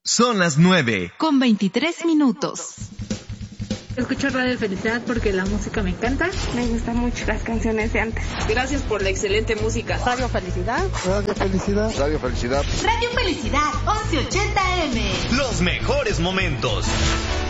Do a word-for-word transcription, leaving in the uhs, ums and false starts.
Son las nueve. Con veintitrés minutos. Escucho Radio Felicidad porque la música me encanta. Me gustan mucho las canciones de antes. Gracias por la excelente música. Radio Felicidad. Radio Felicidad. Radio Felicidad. Radio Felicidad, once ochenta eme. Los mejores momentos.